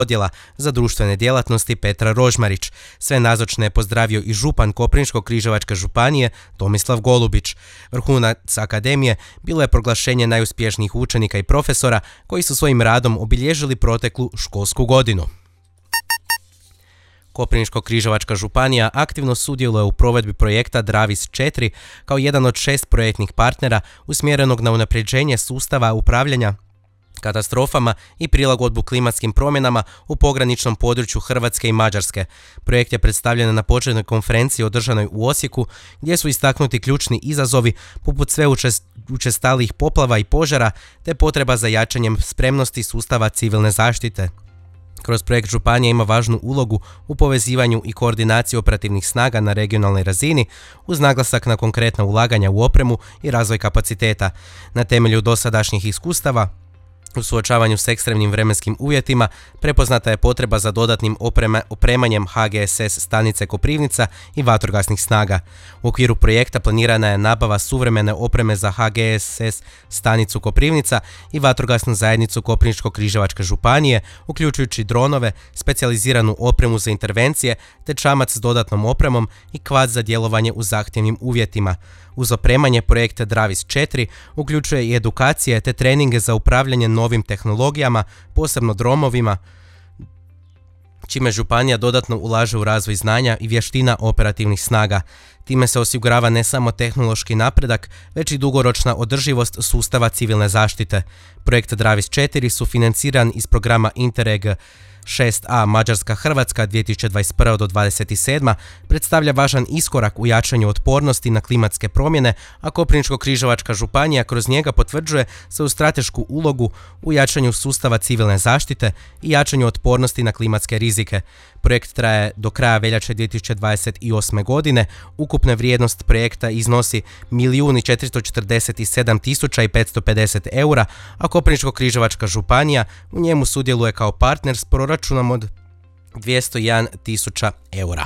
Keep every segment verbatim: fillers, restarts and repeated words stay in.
odjela za društvene djelatnosti Petra Rožmarić. Sve nazočne je pozdravio i župan Koprivničko-križevačke županije Tomislav Golubić. Vrhunac akademije bilo je proglašenje najuspješnijih učenika i profesora koji su svojim radom obilježili proteklu školsku godinu. Koprivničko-križevačka županija aktivno sudjeluje u provedbi projekta Dravis četiri kao jedan od šest projektnih partnera usmjerenog na unapređenje sustava upravljanja katastrofama i prilagodbu klimatskim promjenama u pograničnom području Hrvatske i Mađarske. Projekt je predstavljen na početnoj konferenciji održanoj u Osijeku, gdje su istaknuti ključni izazovi poput sve učestalijih poplava i požara te potreba za jačanjem spremnosti sustava civilne zaštite. Kroz projekt županija ima važnu ulogu u povezivanju i koordinaciji operativnih snaga na regionalnoj razini uz naglasak na konkretna ulaganja u opremu i razvoj kapaciteta. Na temelju dosadašnjih iskustava u suočavanju s ekstremnim vremenskim uvjetima prepoznata je potreba za dodatnim oprema, opremanjem H G S S stanice Koprivnica i vatrogasnih snaga. U okviru projekta planirana je nabava suvremene opreme za H G S S stanicu Koprivnica i vatrogasnu zajednicu Koprivničko-križevačke županije, uključujući dronove, specijaliziranu opremu za intervencije te čamac s dodatnom opremom i kvad za djelovanje u zahtjevnim uvjetima. Uz opremanje projekta Dravis četiri uključuje i edukacije te treninge za upravljanje novim tehnologijama, posebno dronovima, čime županija dodatno ulaže u razvoj znanja i vještina operativnih snaga. Time se osigurava ne samo tehnološki napredak, već i dugoročna održivost sustava civilne zaštite. Projekt Dravis četiri sufinanciran iz programa Interreg šest a Mađarska-Hrvatska dvije tisuće dvadeset prva do dvadeset sedma predstavlja važan iskorak u jačanju otpornosti na klimatske promjene, a Koprivničko-križevačka županija kroz njega potvrđuje svoju stratešku ulogu u jačanju sustava civilne zaštite i jačanju otpornosti na klimatske rizike. Projekt traje do kraja veljače dvije tisuće dvadeset osme. godine. Ukupna vrijednost projekta iznosi milijun četiristo četrdeset sedam tisuća petsto pedeset eura, a Koprivničko-križevačka županija u njemu sudjeluje kao partner s proračunom od dvjesto jedan tisuća eura.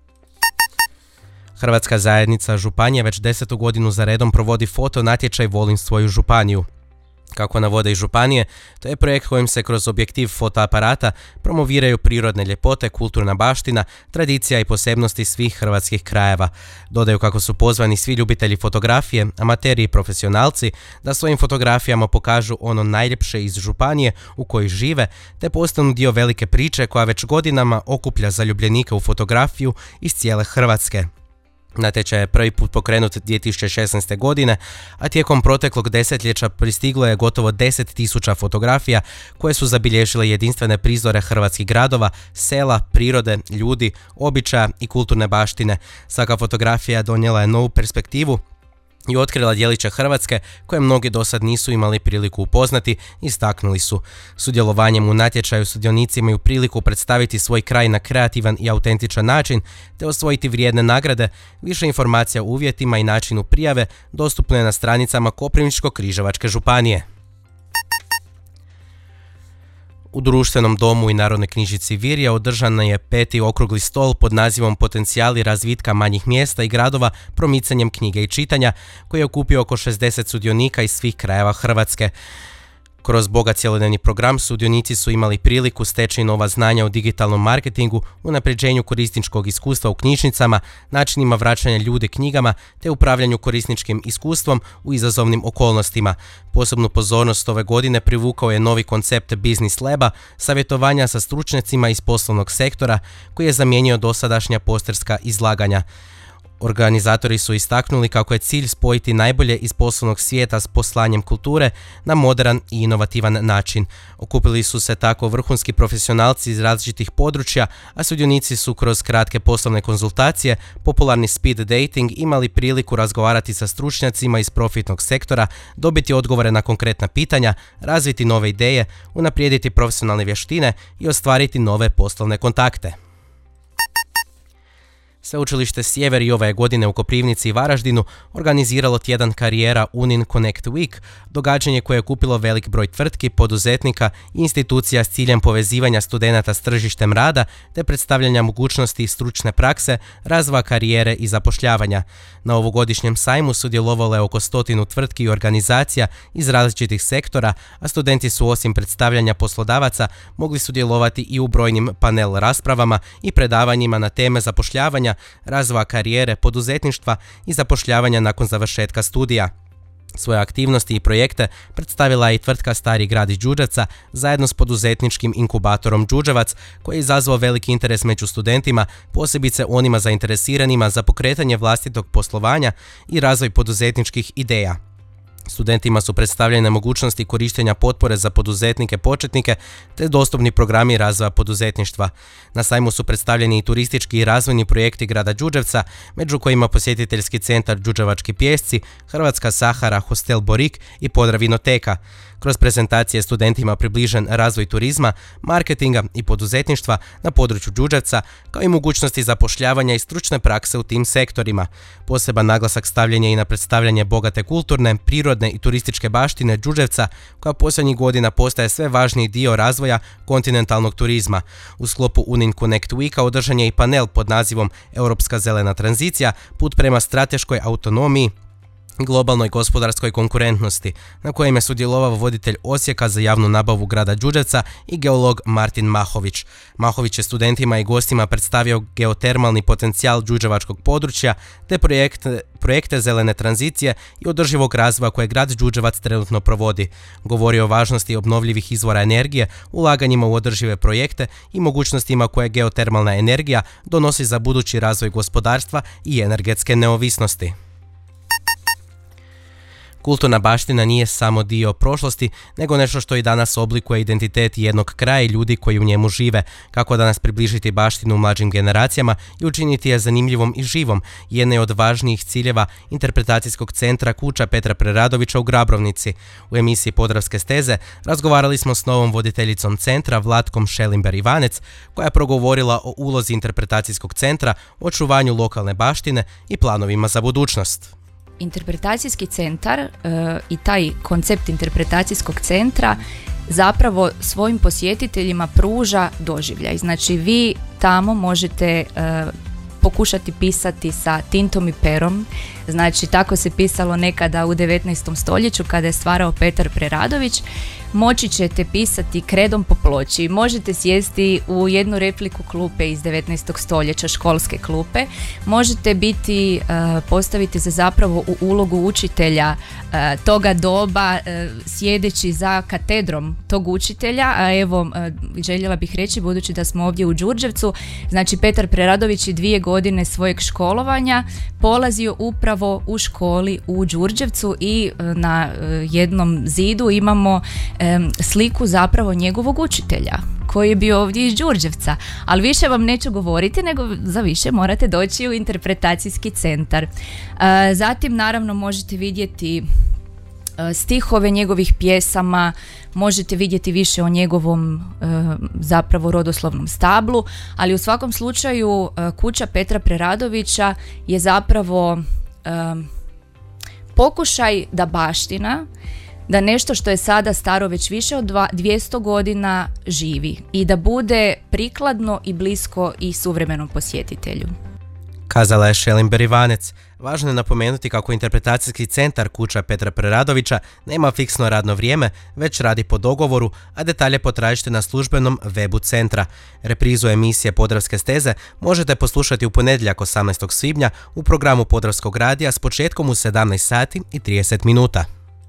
Hrvatska zajednica županije već desetu godinu za redom provodi foto natječaj Volim svoju županiju. Kako navode i županije, to je projekt kojim se kroz objektiv fotoaparata promoviraju prirodne ljepote, kulturna baština, tradicija i posebnosti svih hrvatskih krajeva. Dodaju kako su pozvani svi ljubitelji fotografije, amateri i profesionalci da svojim fotografijama pokažu ono najljepše iz županije u kojoj žive, te postanu dio velike priče koja već godinama okuplja zaljubljenike u fotografiju iz cijele Hrvatske. Natječaj je prvi put pokrenut dvije tisuće šesnaeste. godine, a tijekom proteklog desetljeća pristiglo je gotovo deset tisuća fotografija koje su zabilježile jedinstvene prizore hrvatskih gradova, sela, prirode, ljudi, običaja i kulturne baštine. Svaka fotografija donijela je novu perspektivu i otkrila djeliće Hrvatske koje mnogi do sad nisu imali priliku upoznati, istaknuli su. Sudjelovanjem u natječaju sudionici imaju priliku predstaviti svoj kraj na kreativan i autentičan način te osvojiti vrijedne nagrade. Više informacija o uvjetima i načinu prijave dostupno je na stranicama Koprivničko-križevačke županije. U Društvenom domu i Narodnoj knjižnici Virja održan je peti okrugli stol pod nazivom Potencijali razvitka manjih mjesta i gradova promicanjem knjige i čitanja, koji je okupio oko šezdeset sudionika iz svih krajeva Hrvatske. Kroz bogat cjelodnevni program sudionici su imali priliku steći nova znanja o digitalnom marketingu, unapređenju korisničkog iskustva u knjižnicama, načinima vraćanja ljudi knjigama te upravljanju korisničkim iskustvom u izazovnim okolnostima. Posebnu pozornost ove godine privukao je novi koncept Business Laba, savjetovanja sa stručnjacima iz poslovnog sektora, koji je zamijenio dosadašnja posterska izlaganja. Organizatori su istaknuli kako je cilj spojiti najbolje iz poslovnog svijeta s poslanjem kulture na modern i inovativan način. Okupili su se tako vrhunski profesionalci iz različitih područja, a sudionici su kroz kratke poslovne konzultacije, popularni speed dating, imali priliku razgovarati sa stručnjacima iz profitnog sektora, dobiti odgovore na konkretna pitanja, razviti nove ideje, unaprijediti profesionalne vještine i ostvariti nove poslovne kontakte. Sveučilište Sjever i ove godine u Koprivnici i Varaždinu organiziralo tjedan karijera Unin Connect Week, događanje koje je kupilo velik broj tvrtki, poduzetnika i institucija s ciljem povezivanja studenata s tržištem rada te predstavljanja mogućnosti stručne prakse, razvoja karijere i zapošljavanja. Na ovogodišnjem sajmu sudjelovalo je oko stotinu tvrtki i organizacija iz različitih sektora, a studenti su osim predstavljanja poslodavaca mogli sudjelovati i u brojnim panel raspravama i predavanjima na teme zapošljavanja, razvoja karijere, poduzetništva i zapošljavanja nakon završetka studija. Svoje aktivnosti i projekte predstavila je i tvrtka Stari grad iz Đurđevca zajedno s poduzetničkim inkubatorom Đurđevac, koji je izazvao veliki interes među studentima, posebice onima zainteresiranima za pokretanje vlastitog poslovanja i razvoj poduzetničkih ideja. Studentima su predstavljene mogućnosti korištenja potpore za poduzetnike početnike te dostupni programi razvoja poduzetništva. Na sajmu su predstavljeni i turistički i razvojni projekti grada Đurđevca, među kojima posjetiteljski centar Đurđevački pjesci, Hrvatska Sahara, Hostel Borik i Podravinoteka. Kroz prezentacije studentima približen razvoj turizma, marketinga i poduzetništva na području Đurđevca, kao i mogućnosti zapošljavanja i stručne prakse u tim sektorima. Poseban naglasak stavljen je i na predstavljanje bogate kulturne, prirodne i turističke baštine Đurđevca, koja posljednjih godina postaje sve važniji dio razvoja kontinentalnog turizma. U sklopu Unin Connect Weeka održan je i panel pod nazivom Europska zelena tranzicija, put prema strateškoj autonomiji i globalnoj gospodarskoj konkurentnosti, na kojem je sudjelovao voditelj Osijeka za javnu nabavu grada Đurđevca i geolog Martin Mahović. Mahović je studentima i gostima predstavio geotermalni potencijal đurđevačkog područja te projekte, projekte zelene tranzicije i održivog razvoja koje grad Đurđevac trenutno provodi. Govorio o važnosti obnovljivih izvora energije, ulaganjima u održive projekte i mogućnostima koje geotermalna energija donosi za budući razvoj gospodarstva i energetske neovisnosti. Kulturna baština nije samo dio prošlosti, nego nešto što i danas oblikuje identitet jednog kraja i ljudi koji u njemu žive. Kako danas približiti baštinu mlađim generacijama i učiniti je zanimljivom i živom, jedna je od važnijih ciljeva interpretacijskog centra Kuća Petra Preradovića u Grabrovnici. U emisiji Podravske steze razgovarali smo s novom voditeljicom centra Vlatkom Šelimber-Ivanec, koja je progovorila o ulozi interpretacijskog centra, očuvanju lokalne baštine i planovima za budućnost. Interpretacijski centar e, i taj koncept interpretacijskog centra zapravo svojim posjetiteljima pruža doživljaj. Znači vi tamo možete e, pokušati pisati sa tintom i perom, znači tako se pisalo nekada u devetnaestom stoljeću kada je stvarao Petar Preradović. Moći ćete pisati kredom po ploči, možete sjesti u jednu repliku klupe iz devetnaestog stoljeća, školske klupe, možete biti, postaviti se zapravo u ulogu učitelja toga doba, sjedeći za katedrom tog učitelja, a evo željela bih reći, budući da smo ovdje u Đurđevcu, znači Petar Preradović je dvije godine svojeg školovanja polazio upravo u školi u Đurđevcu i na jednom zidu imamo sliku zapravo njegovog učitelja koji je bio ovdje iz Đurđevca, ali više vam neću govoriti, nego za više morate doći u interpretacijski centar. Zatim naravno možete vidjeti stihove njegovih pjesama, možete vidjeti više o njegovom zapravo rodoslovnom stablu, ali u svakom slučaju Kuća Petra Preradovića je zapravo pokušaj da baština, da nešto što je sada staro već više od dvjesto godina živi i da bude prikladno i blisko i suvremenom posjetitelju. Kazala je Šelimber-Ivanec. Važno je napomenuti kako interpretacijski centar Kuća Petra Preradovića nema fiksno radno vrijeme, već radi po dogovoru, a detalje potražite na službenom webu centra. Reprizu emisije Podravske steze možete poslušati u ponedjeljak osamnaestog svibnja u programu Podravskog radija s početkom u sedamnaest sati i trideset minuta.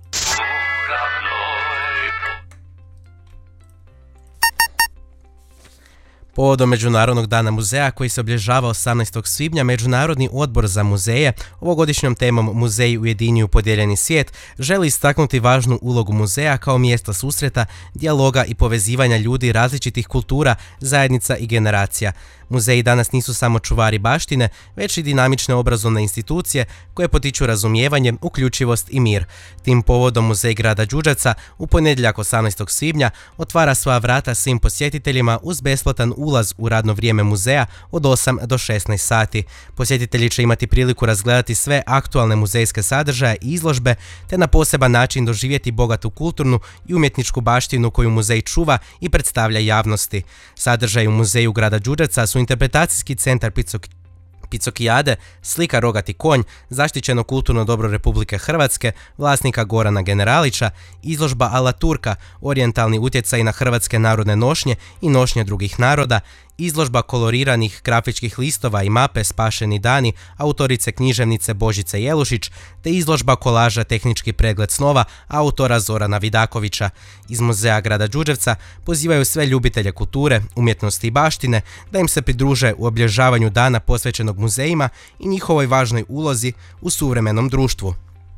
Povodom Međunarodnog dana muzeja koji se obilježava osamnaestog svibnja, Međunarodni odbor za muzeje ovogodišnjom temom Muzeji ujedinjuju podijeljeni svijet želi istaknuti važnu ulogu muzeja kao mjesta susreta, dijaloga i povezivanja ljudi različitih kultura, zajednica i generacija. Muzeji danas nisu samo čuvari baštine, već i dinamične obrazovne institucije koje potiču razumijevanje, uključivost i mir. Tim povodom Muzej grada Đurđevca u ponedjeljak osamnaestog svibnja otvara svoja vrata svim posjetiteljima uz besplatan ulaz u radno vrijeme muzeja od osam do šesnaest sati. Posjetitelji će imati priliku razgledati sve aktualne muzejske sadržaje i izložbe, te na poseban način doživjeti bogatu kulturnu i umjetničku baštinu koju muzej čuva i predstavlja javnosti. Sadržaji u muzeju grada Đurđevca su interpretacijski centar Picok Picokijade, slika Rogati konj, zaštićeno kulturno dobro Republike Hrvatske, vlasnika Gorana Generalića, izložba Ala Turka, orijentalni utjecaj na hrvatske narodne nošnje i nošnje drugih naroda, izložba koloriranih grafičkih listova i mape Spašeni dani autorice književnice Božice Jelušić, te izložba kolaža Tehnički pregled snova autora Zorana Vidakovića. Iz muzeja grada Đurđevca pozivaju sve ljubitelje kulture, umjetnosti i baštine da im se pridruže u obilježavanju dana posvećenog muzejima i njihovoj važnoj ulozi u suvremenom društvu.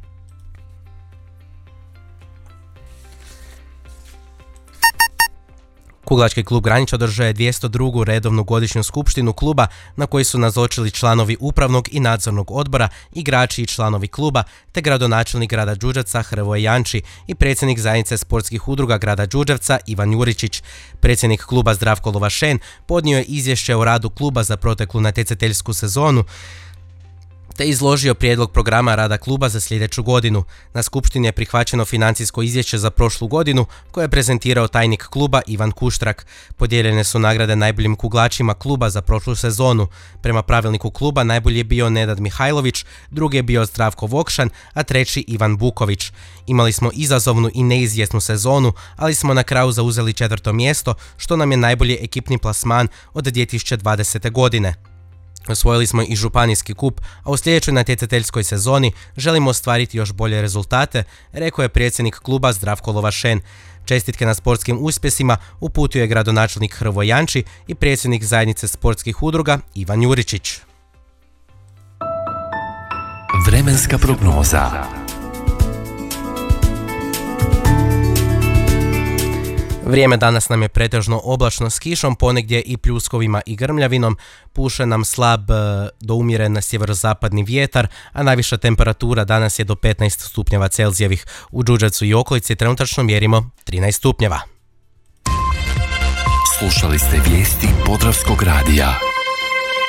Kuglački klub Granić održao je dvjesto drugu redovnu godišnju skupštinu kluba na kojoj su nazočili članovi upravnog i nadzornog odbora, igrači i članovi kluba, te gradonačelnik grada Đurđevca Hrvoje Janči i predsjednik zajednice sportskih udruga grada Đurđevca Ivan Juričić. Predsjednik kluba Zdravko Lovašen podnio je izvješće o radu kluba za proteklu natjecateljsku sezonu, te izložio prijedlog programa rada kluba za sljedeću godinu. Na skupštini je prihvaćeno financijsko izvješće za prošlu godinu koje je prezentirao tajnik kluba Ivan Kuštrak. Podijeljene su nagrade najboljim kuglačima kluba za prošlu sezonu. Prema pravilniku kluba najbolji je bio Nenad Mihajlović, drugi je bio Zdravko Vokšan, a treći Ivan Buković. Imali smo izazovnu i neizvjesnu sezonu, ali smo na kraju zauzeli četvrto mjesto, što nam je najbolji ekipni plasman od dvije tisuće dvadesete. godine. Osvojili smo i županijski kup, a u sljedećoj natjecateljskoj sezoni želimo ostvariti još bolje rezultate, rekao je predsjednik kluba Zdravko Lovašen. Čestitke na sportskim uspjesima uputio je gradonačelnik Hrvoje Janči i predsjednik zajednice sportskih udruga Ivan Juričić. Vremenska prognoza. Vrijeme danas nam je pretežno oblačno s kišom, ponegdje i pljuskovima i grmljavinom. Puše nam slab do umjeren sjeverozapadni vjetar, a najviša temperatura danas je do petnaest stupnjeva Celzijevih. U Đurđevcu i okolici trenutačno mjerimo trinaest stupnjeva. Slušali ste vijesti Podravskog radija.